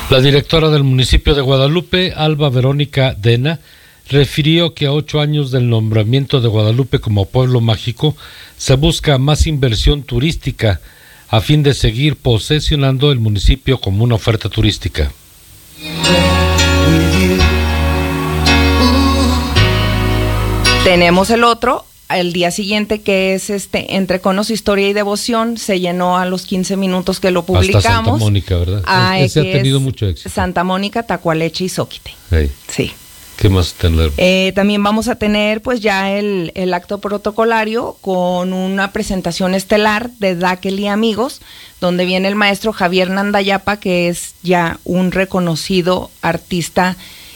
La directora del municipio de Guadalupe, Alba Verónica Dena, refirió que a 8 años del nombramiento de Guadalupe como pueblo mágico, se busca más inversión turística a fin de seguir posesionando el municipio como una oferta turística. Tenemos el otro, el día siguiente, que es Entre Conos, Historia y Devoción. Se llenó a los 15 minutos que lo publicamos. Hasta Santa Mónica, ¿verdad? Ese ha tenido mucho éxito. Santa Mónica, Tacualeche y Zóquite. Hey. Sí. ¿Qué más tenemos? También vamos a tener pues ya el acto protocolario con una presentación estelar de Daquel y Amigos, donde viene el maestro Javier Nandayapa, que es ya un reconocido artista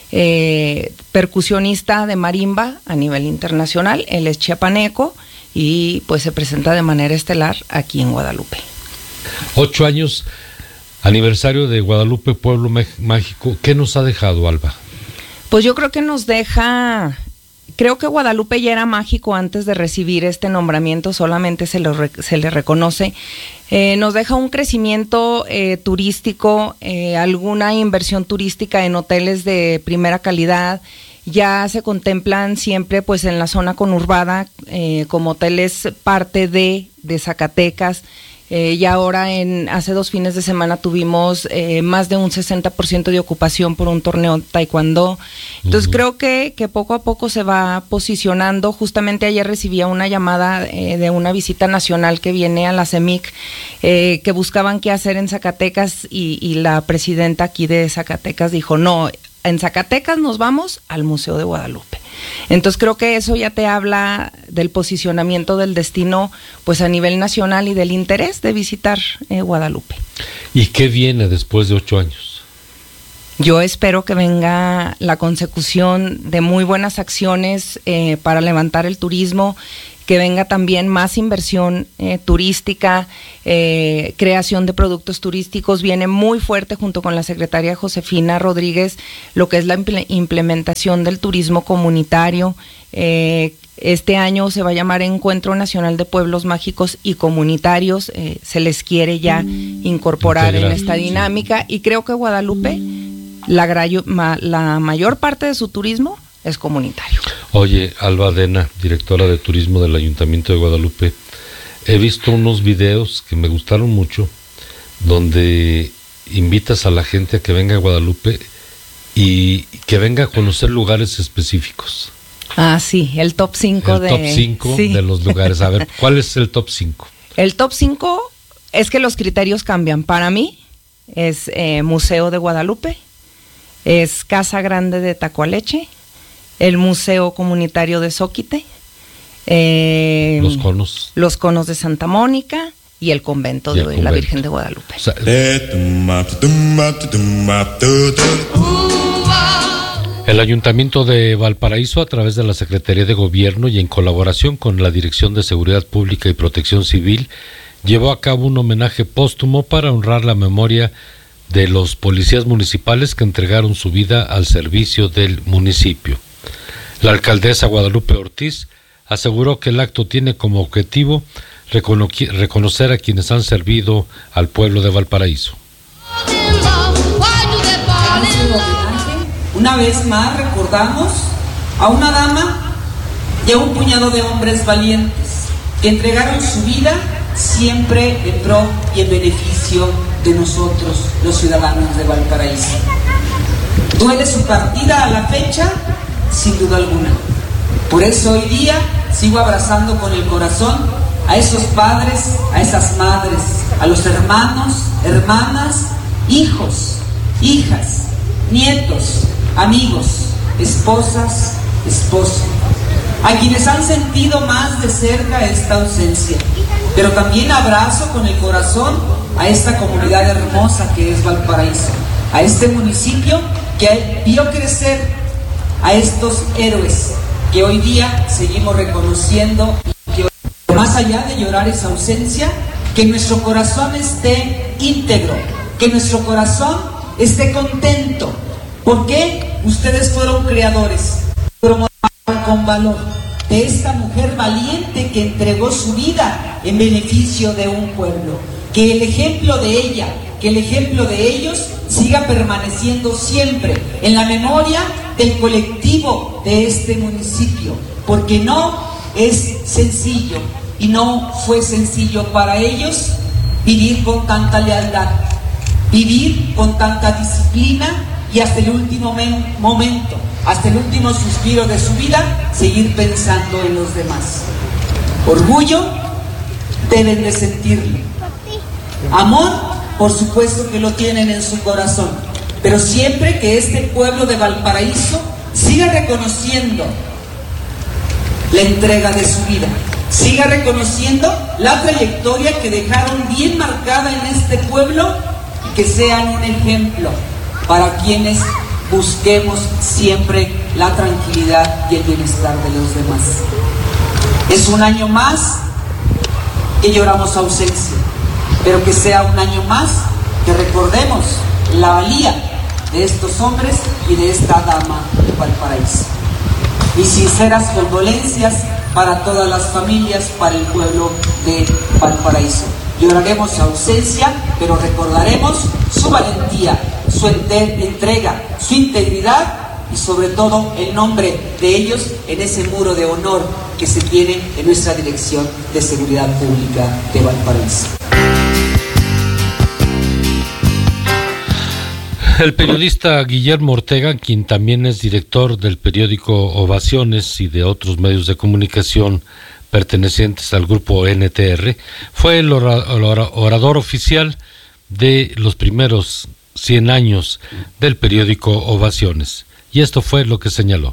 percusionista de marimba a nivel internacional. Él es chiapaneco y pues se presenta de manera estelar aquí en Guadalupe. 8 años, aniversario de Guadalupe, pueblo mágico. ¿Qué nos ha dejado, Alba? Pues yo creo que nos deja, creo que Guadalupe ya era mágico antes de recibir este nombramiento, solamente se le reconoce. Nos deja un crecimiento turístico, alguna inversión turística en hoteles de primera calidad. Ya se contemplan siempre pues en la zona conurbada como hoteles parte de Zacatecas. Y ahora hace 2 fines de semana tuvimos más de un 60% de ocupación por un torneo taekwondo. Entonces creo que poco a poco se va posicionando. Justamente ayer recibía una llamada de una visita nacional que viene a la CEMIC, que buscaban qué hacer en Zacatecas, y la presidenta aquí de Zacatecas dijo, no, en Zacatecas nos vamos al Museo de Guadalupe. Entonces creo que eso ya te habla del posicionamiento del destino pues a nivel nacional y del interés de visitar Guadalupe. ¿Y qué viene después de 8 años? Yo espero que venga la consecución de muy buenas acciones para levantar el turismo, que venga también más inversión turística, creación de productos turísticos. Viene muy fuerte junto con la secretaria Josefina Rodríguez lo que es la implementación del turismo comunitario. Este año se va a llamar Encuentro Nacional de Pueblos Mágicos y Comunitarios. Se les quiere ya incorporar en esta dinámica, y creo que Guadalupe, la mayor parte de su turismo es comunitario. Oye, Alba Dena, directora de turismo del Ayuntamiento de Guadalupe, he visto unos videos que me gustaron mucho, donde invitas a la gente a que venga a Guadalupe y que venga a conocer lugares específicos. Ah, sí, el top 5 El top 5 sí, de los lugares. A ver, ¿cuál es el top 5? El top 5 es que los criterios cambian. Para mí es Museo de Guadalupe, es Casa Grande de Tacualeche, el Museo Comunitario de Zóquite, los conos de Santa Mónica y el convento de la Virgen de Guadalupe. O sea, el Ayuntamiento de Valparaíso, a través de la Secretaría de Gobierno y en colaboración con la Dirección de Seguridad Pública y Protección Civil, llevó a cabo un homenaje póstumo para honrar la memoria de los policías municipales que entregaron su vida al servicio del municipio. La alcaldesa Guadalupe Ortiz aseguró que el acto tiene como objetivo reconocer a quienes han servido al pueblo de Valparaíso. Una vez más recordamos a una dama y a un puñado de hombres valientes que entregaron su vida siempre en pro y en beneficio de nosotros, los ciudadanos de Valparaíso. ¿Duele su partida a la fecha? Sin duda alguna. Por eso hoy día sigo abrazando con el corazón a esos padres, a esas madres, a los hermanos, hermanas, hijos, hijas, nietos, amigos, esposas, esposos, a quienes han sentido más de cerca esta ausencia. Pero también abrazo con el corazón a esta comunidad hermosa que es Valparaíso, a este municipio que vio crecer a estos héroes que hoy día seguimos reconociendo, y que más allá de llorar esa ausencia, que nuestro corazón esté íntegro, que nuestro corazón esté contento, porque ustedes fueron creadores, fueron con valor de esta mujer valiente que entregó su vida en beneficio de un pueblo. que el ejemplo de ella, que el ejemplo de ellos siga permaneciendo siempre en la memoria del colectivo de este municipio, porque no es sencillo y no fue sencillo para ellos vivir con tanta lealtad, vivir con tanta disciplina y hasta el último momento, hasta el último suspiro de su vida, seguir pensando en los demás. Orgullo deben de sentirlo. Amor, por supuesto que lo tienen en su corazón, pero siempre que este pueblo de Valparaíso siga reconociendo la entrega de su vida, siga reconociendo la trayectoria que dejaron bien marcada en este pueblo y que sean un ejemplo para quienes busquemos siempre la tranquilidad y el bienestar de los demás. Es un año más que lloramos ausencia, pero que sea un año más que recordemos la valía de estos hombres y de esta dama de Valparaíso. Mis sinceras condolencias para todas las familias, para el pueblo de Valparaíso. Lloraremos su ausencia, pero recordaremos su valentía, su entrega, su integridad y sobre todo el nombre de ellos en ese muro de honor que se tiene en nuestra Dirección de Seguridad Pública de Valparaíso. El periodista Guillermo Ortega, quien también es director del periódico Ovaciones y de otros medios de comunicación pertenecientes al grupo NTR, fue el orador oficial de los primeros 100 años del periódico Ovaciones. Y esto fue lo que señaló.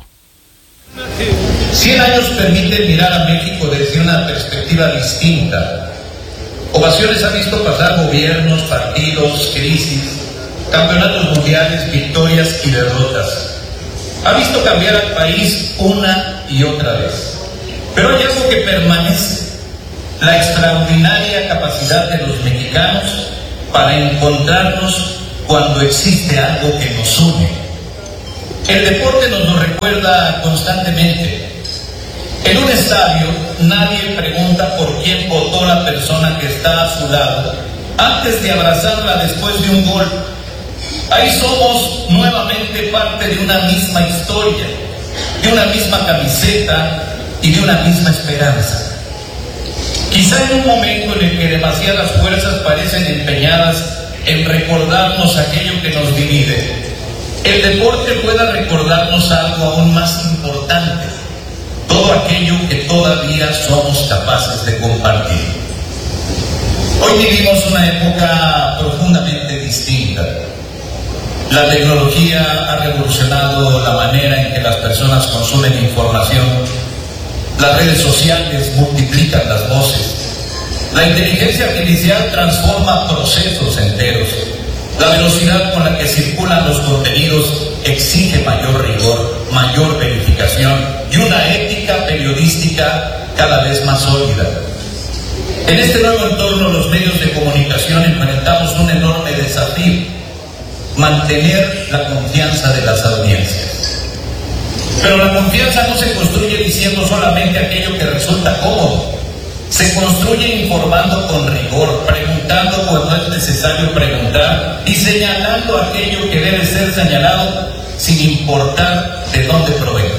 100 años permiten mirar a México desde una perspectiva distinta. Ovaciones ha visto pasar gobiernos, partidos, crisis, campeonatos mundiales, victorias y derrotas. Ha visto cambiar al país una y otra vez. Pero hay algo que permanece: la extraordinaria capacidad de los mexicanos para encontrarnos cuando existe algo que nos une. El deporte nos lo recuerda constantemente. En un estadio nadie pregunta por quién votó la persona que está a su lado antes de abrazarla después de un gol. Ahí somos nuevamente parte de una misma historia, de una misma camiseta y de una misma esperanza. Quizá en un momento en el que demasiadas fuerzas parecen empeñadas en recordarnos aquello que nos divide, el deporte pueda recordarnos algo aún más importante: todo aquello que todavía somos capaces de compartir. Hoy vivimos una época profundamente distinta. La tecnología ha revolucionado la manera en que las personas consumen información. Las redes sociales multiplican las voces. La inteligencia artificial transforma procesos enteros. La velocidad con la que circulan los contenidos exige mayor rigor, mayor verificación y una ética periodística cada vez más sólida. En este nuevo entorno, los medios de comunicación enfrentamos un enorme desafío: mantener la confianza de las audiencias. Pero la confianza no se construye diciendo solamente aquello que resulta cómodo. Se construye informando con rigor, preguntando cuando es necesario preguntar y señalando aquello que debe ser señalado sin importar de dónde provenga.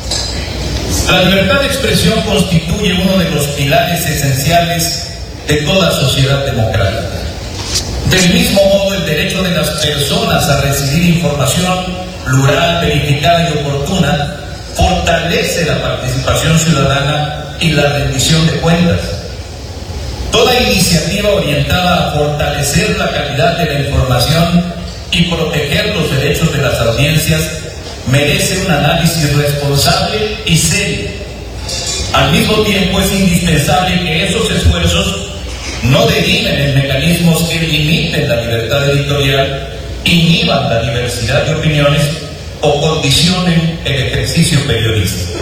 La libertad de expresión constituye uno de los pilares esenciales de toda sociedad democrática. Del mismo modo, el derecho de las personas a recibir información plural, verificada y oportuna fortalece la participación ciudadana y la rendición de cuentas. Toda iniciativa orientada a fortalecer la calidad de la información y proteger los derechos de las audiencias merece un análisis responsable y serio. Al mismo tiempo, es indispensable que esos esfuerzos no deriven en mecanismos que limiten la libertad editorial, inhiban la diversidad de opiniones o condicionen el ejercicio periodístico.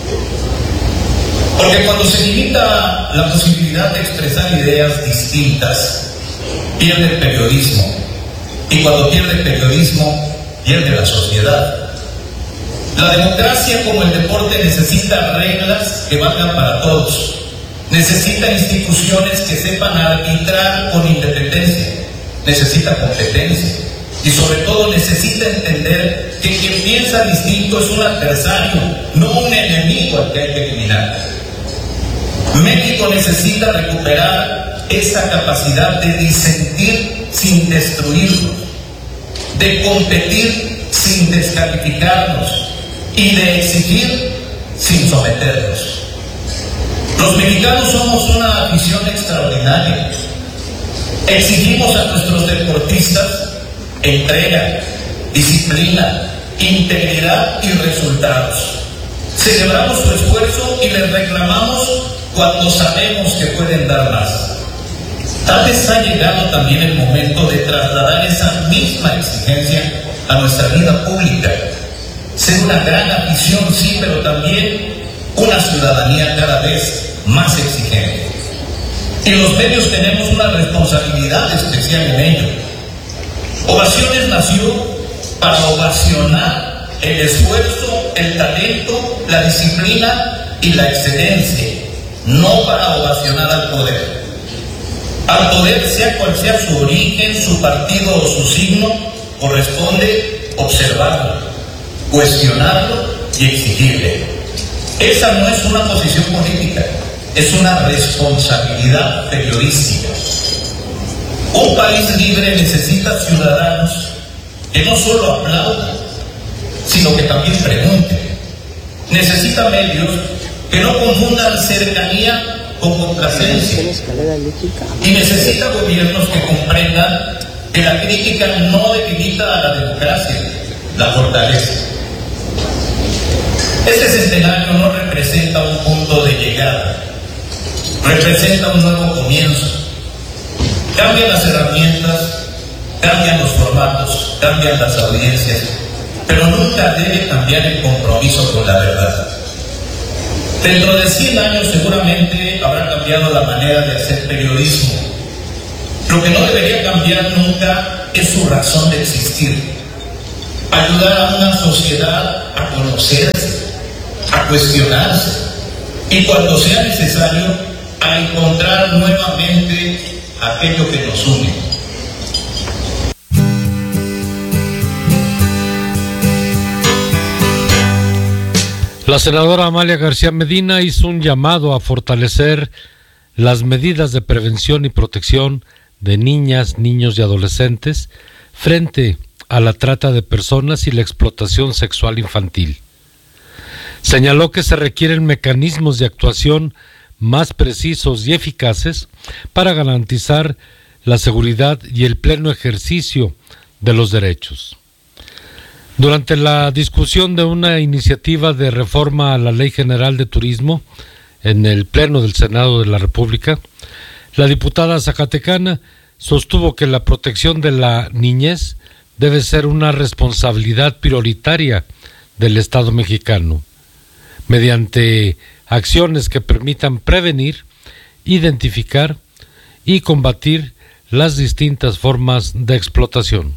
Porque cuando se limita la posibilidad de expresar ideas distintas, pierde el periodismo. Y cuando pierde el periodismo, pierde la sociedad. La democracia, como el deporte, necesita reglas que valgan para todos. necesita instituciones que sepan arbitrar con independencia, necesita competencia y sobre todo necesita entender que quien piensa distinto es un adversario, no un enemigo al que hay que eliminar. México necesita recuperar esa capacidad de disentir sin destruirnos, de competir sin descalificarnos y de exigir sin someternos. Los mexicanos somos una afición extraordinaria. Exigimos a nuestros deportistas entrega, disciplina, integridad y resultados. Celebramos su esfuerzo y les reclamamos cuando sabemos que pueden dar más. Tal vez ha llegado también el momento de trasladar esa misma exigencia a nuestra vida pública. Ser una gran afición, sí, pero también una ciudadanía cada vez más exigente. Y los medios tenemos una responsabilidad especial en ello. Ovaciones nació para ovacionar el esfuerzo, el talento, la disciplina y la excelencia, no para ovacionar al poder. Al poder, sea cual sea su origen, su partido o su signo, corresponde observarlo, cuestionarlo y exigirle. Esa no es una posición política, es una responsabilidad periodística. Un país libre necesita ciudadanos que no solo aplaudan, sino que también pregunten. Necesita medios que no confundan cercanía con complacencia. Y necesita gobiernos que comprendan que la crítica no debilita a la democracia, la fortalece. Este centenario no representa un punto de llegada, representa un nuevo comienzo. Cambian las herramientas, cambian los formatos, cambian las audiencias, pero nunca debe cambiar el compromiso con la verdad. Dentro de 100 años seguramente habrá cambiado la manera de hacer periodismo. Lo que no debería cambiar nunca es su razón de existir. Ayudar a una sociedad a conocerse, a cuestionarse y cuando sea necesario a encontrar nuevamente aquello que nos une. La senadora Amalia García Medina hizo un llamado a fortalecer las medidas de prevención y protección de niñas, niños y adolescentes frente a la trata de personas y la explotación sexual infantil. Señaló que se requieren mecanismos de actuación más precisos y eficaces para garantizar la seguridad y el pleno ejercicio de los derechos. Durante la discusión de una iniciativa de reforma a la Ley General de Turismo en el Pleno del Senado de la República, la diputada zacatecana sostuvo que la protección de la niñez debe ser una responsabilidad prioritaria del Estado mexicano, mediante acciones que permitan prevenir, identificar y combatir las distintas formas de explotación.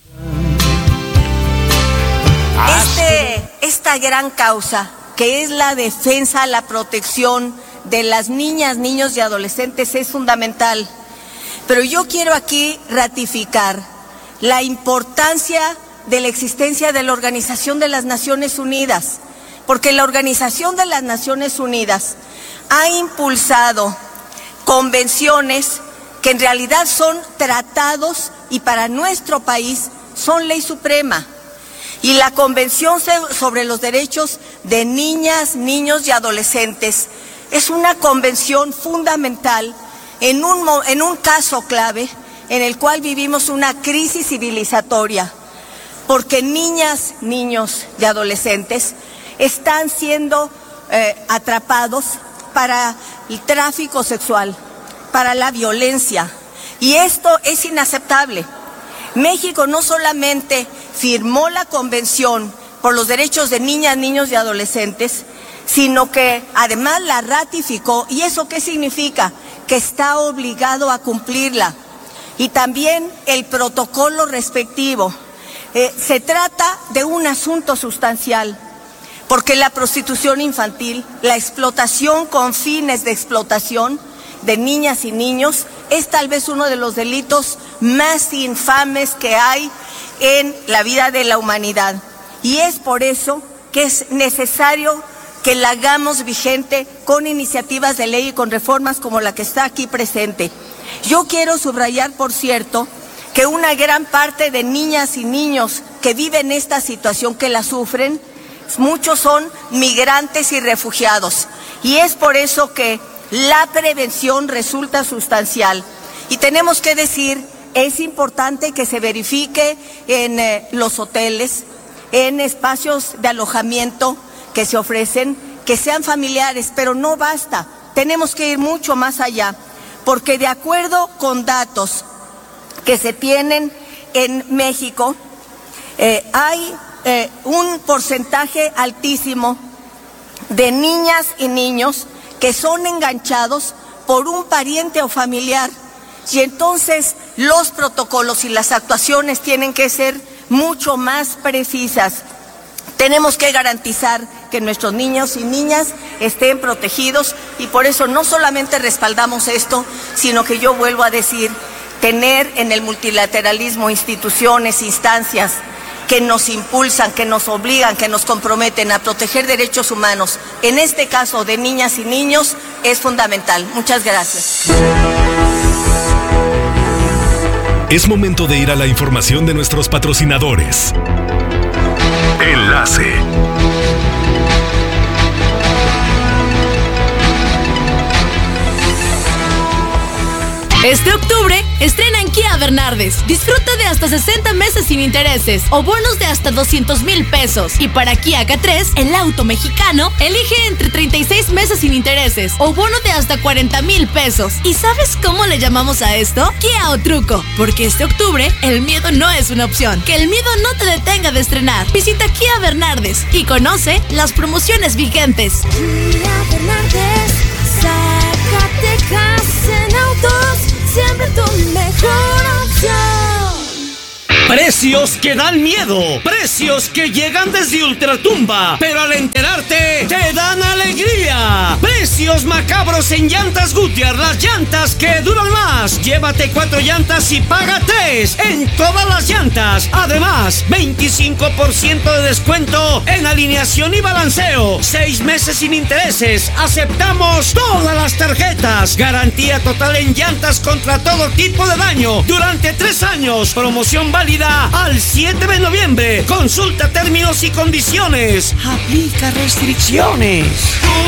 Esta gran causa, que es la defensa, la protección de las niñas, niños y adolescentes, es fundamental. Pero yo quiero aquí ratificar la importancia de la existencia de la Organización de las Naciones Unidas, porque la Organización de las Naciones Unidas ha impulsado convenciones que en realidad son tratados y para nuestro país son ley suprema. Y la Convención sobre los Derechos de Niñas, Niños y Adolescentes es una convención fundamental en un caso clave en el cual vivimos una crisis civilizatoria, porque niñas, niños y adolescentes están siendo atrapados para el tráfico sexual, para la violencia, y esto es inaceptable. México no solamente firmó la Convención por los Derechos de Niñas, Niños y Adolescentes, sino que además la ratificó. ¿Y eso qué significa? Que está obligado a cumplirla. Y también el protocolo respectivo. Se trata de un asunto sustancial, porque la prostitución infantil, la explotación con fines de explotación de niñas y niños, es tal vez uno de los delitos más infames que hay en la vida de la humanidad. Y es por eso que es necesario que la hagamos vigente con iniciativas de ley y con reformas como la que está aquí presente. Yo quiero subrayar, por cierto, que una gran parte de niñas y niños que viven esta situación, que la sufren, muchos son migrantes y refugiados. Y es por eso que la prevención resulta sustancial. Y tenemos que decir, es importante que se verifique en los hoteles, en espacios de alojamiento que se ofrecen, que sean familiares, pero no basta. Tenemos que ir mucho más allá, porque de acuerdo con datos que se tienen en México, hay un porcentaje altísimo de niñas y niños que son enganchados por un pariente o familiar. Y entonces los protocolos y las actuaciones tienen que ser mucho más precisas. Tenemos que garantizar que nuestros niños y niñas estén protegidos, y por eso no solamente respaldamos esto, sino que yo vuelvo a decir, tener en el multilateralismo instituciones, instancias que nos impulsan, que nos obligan, que nos comprometen a proteger derechos humanos, en este caso de niñas y niños, es fundamental. Muchas gracias. Es momento de ir a la información de nuestros patrocinadores. Enlace. Este octubre, estrena en Kia Bernardes. Disfruta de hasta 60 meses sin intereses o bonos de hasta 200,000 pesos. Y para Kia K3, el auto mexicano, elige entre 36 meses sin intereses o bono de hasta 40,000 pesos. ¿Y sabes cómo le llamamos a esto? Kia o truco. Porque este octubre, el miedo no es una opción. Que el miedo no te detenga de estrenar. Visita Kia Bernardes y conoce las promociones vigentes. Kia Bernardes, Zacatecas en autos, siempre tu mejor opción. Precios que dan miedo, precios que llegan desde Ultratumba, pero al enterarte te dan alegría. Precios macabros en Llantas Goodyear, las llantas que duran más. Llévate 4 llantas y paga 3 en todas las llantas. Además, 25% de descuento en alineación y balanceo. 6 meses sin intereses. Aceptamos todas las tarjetas. Garantía total en llantas contra todo tipo de daño durante 3 años. Promoción válida al 7 de noviembre. Consulta términos y condiciones. Aplica restricciones.